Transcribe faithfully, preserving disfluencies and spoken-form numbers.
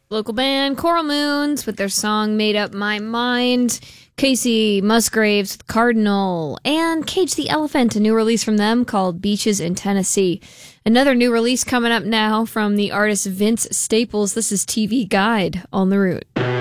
Local band Coral Moons with their song Made Up My Mind. Casey Musgraves with Cardinal. And Cage the Elephant, a new release from them called Beaches in Tennessee. Another new release coming up now from the artist Vince Staples. This is T V Guide on the Root.